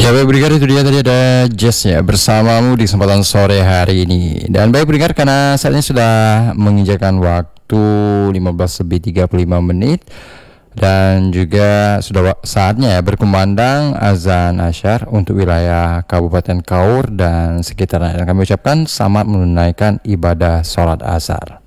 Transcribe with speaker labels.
Speaker 1: Ya baik pendengar, itu dia tadi ada Jess ya bersamamu di kesempatan sore hari ini. Dan baik pendengar, karena saat ini sudah menginjakan waktu 15 lebih 35 menit dan juga sudah saatnya ya berkumandang azan asyar untuk wilayah Kabupaten Kaur dan sekitarnya. Dan kami ucapkan selamat menunaikan ibadah sholat asar.